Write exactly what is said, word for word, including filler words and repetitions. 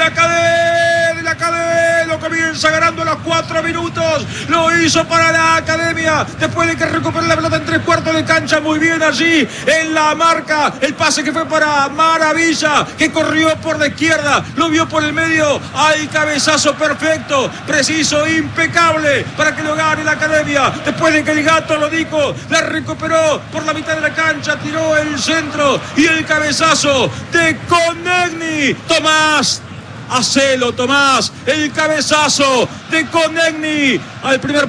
Academia, la Academia lo comienza ganando a los cuatro minutos. Lo hizo para la Academia. Después de que recuperó la pelota en tres cuartos de cancha. Muy bien allí en la marca. El pase que fue para Maravilla, que corrió por la izquierda. Lo vio por el medio. Hay cabezazo perfecto, preciso, impecable para que lo gane la Academia. Después de que el Gato lo dijo, la recuperó por la mitad de la cancha. Tiró el centro y el cabezazo de Konechny. Tomás, hacelo Tomás, el cabezazo de Konechny al primer